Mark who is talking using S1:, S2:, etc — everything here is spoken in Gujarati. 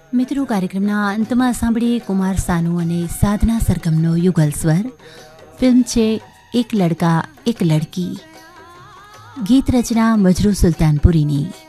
S1: મિત્રો, કાર્યક્રમના અંતમાં સાંભળીએ કુમાર સાનુ અને સાધના સરગમનો યુગલ સ્વર. ફિલ્મ છે એક લડકા એક લડકી. ગીત રચના મજરૂ સુલતાનપુરીની.